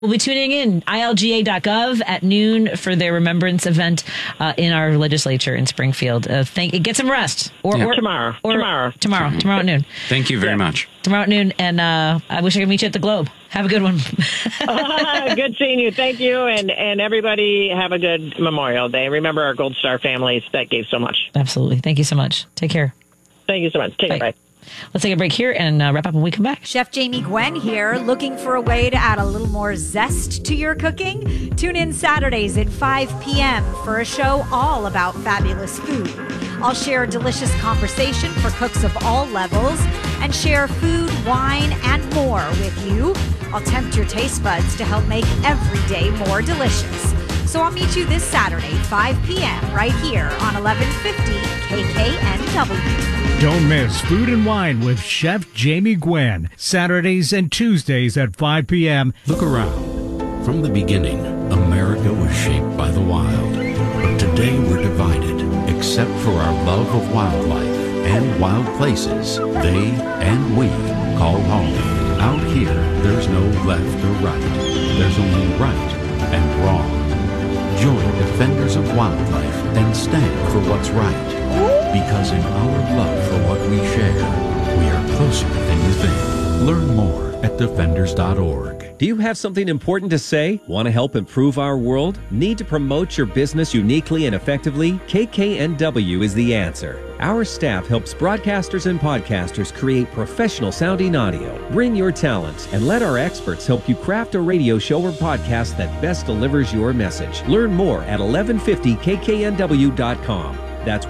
We'll be tuning in ilga.gov at noon for their remembrance event in our legislature in Springfield. Get some rest. Or tomorrow at noon. Thank you very much. Tomorrow at noon, and I wish I could meet you at the Globe. Have a good one. Good seeing you. Thank you, and everybody have a good Memorial Day. Remember our Gold Star families that gave so much. Absolutely. Thank you so much. Take care. Thank you so much. Take care. Bye. Let's take a break here and wrap up when we come back. Chef Jamie Gwen here, looking for a way to add a little more zest to your cooking? Tune in Saturdays at 5 p.m. for a show all about fabulous food. I'll share delicious conversation for cooks of all levels and share food, wine, and more with you. I'll tempt your taste buds to help make every day more delicious. So I'll meet you this Saturday, 5 p.m. right here on 1150 KKNW. Don't miss Food and Wine with Chef Jamie Gwen, Saturdays and Tuesdays at 5 p.m. Look around. From the beginning, America was shaped by the wild. But today we're divided, except for our love of wildlife and wild places they and we call home. Out here, there's no left or right. There's only right and wrong. Join Defenders of Wildlife and stand for what's right. Because in our love for what we share, we are closer than you think. Learn more at defenders.org. Do you have something important to say? Want to help improve our world? Need to promote your business uniquely and effectively? KKNW is the answer. Our staff helps broadcasters and podcasters create professional sounding audio. Bring your talent and let our experts help you craft a radio show or podcast that best delivers your message. Learn more at 1150kknw.com. That's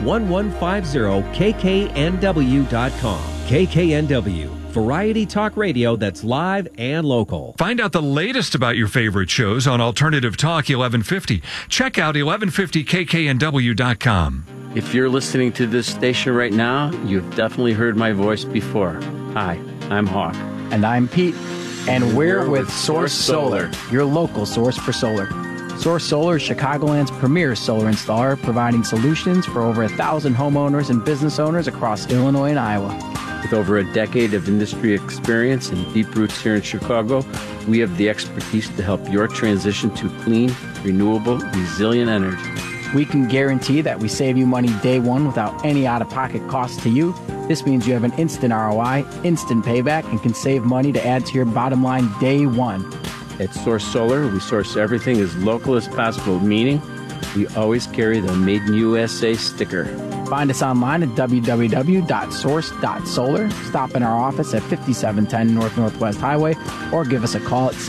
1150kknw.com. KKNW, variety talk radio that's live and local. Find out the latest about your favorite shows on Alternative Talk 1150. Check out 1150kknw.com. If you're listening to this station right now, you've definitely heard my voice before. Hi, I'm Hawk. And I'm Pete. And we're with Source Solar, your local source for solar. Source Solar is Chicagoland's premier solar installer, providing solutions for over 1,000 homeowners and business owners across Illinois and Iowa. With over a decade of industry experience and deep roots here in Chicago, we have the expertise to help your transition to clean, renewable, resilient energy. We can guarantee that we save you money day one without any out-of-pocket costs to you. This means you have an instant ROI, instant payback, and can save money to add to your bottom line day one. At Source Solar, we source everything as local as possible, meaning we always carry the Made in USA sticker. Find us online at www.source.solar. Stop in our office at 5710 Northwest Highway or give us a call at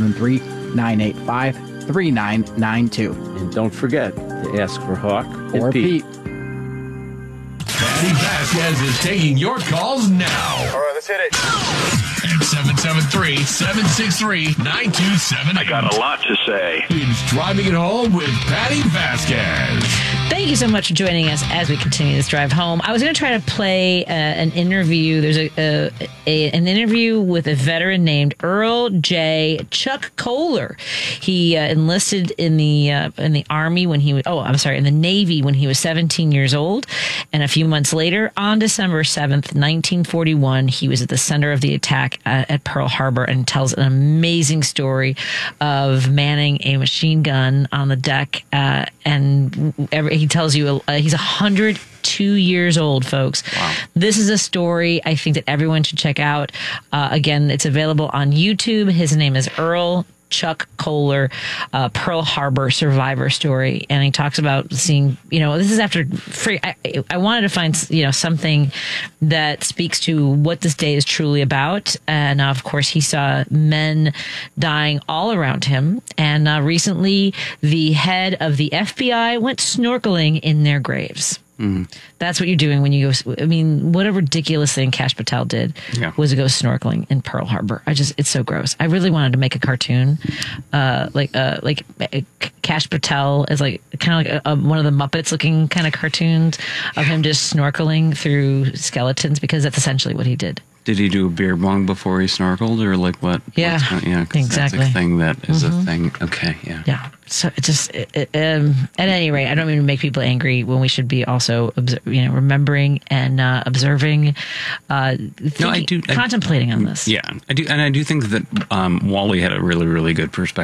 773-985-3992. And don't forget to ask for Hawk or Pete. Patty Vasquez is taking your calls now. All right, let's hit it. At 773-763-9278. I got a lot to say. It's Driving It Home with Patty Vasquez. Thank you so much for joining us as we continue this drive home. I was going to try to play an interview. There's an interview with a veteran named Earl J. Chuck Kohler. He enlisted in the Army when he was, in the Navy when he was 17 years old. And a few months later, on December 7th, 1941, he was at the center of the attack at Pearl Harbor and tells an amazing story of manning a machine gun on the deck. He tells you he's 102 years old, folks. Wow. This is a story I think that everyone should check out. Again, it's available on YouTube. His name is Earl Chuck Kohler, Pearl Harbor survivor story. And he talks about seeing, this is after free. I wanted to find, something that speaks to what this day is truly about. And of course, he saw men dying all around him. And recently, the head of the FBI went snorkeling in their graves. Mm. That's what you're doing when you go. I mean, what a ridiculous thing Kash Patel did was to go snorkeling in Pearl Harbor. It's so gross. I really wanted to make a cartoon, like Kash Patel is like kind of like one of the Muppets looking kind of cartoons of him just snorkeling through skeletons, because that's essentially what he did. Did he do a beer bong before he snorkeled, or like what? Yeah, 'cause exactly. That's a thing that is a thing. Okay, yeah. Yeah. So it just, at any rate, I don't mean to make people angry when we should be also, remembering and observing, contemplating on this. Yeah, I do, and I do think that Wally had a really, really good perspective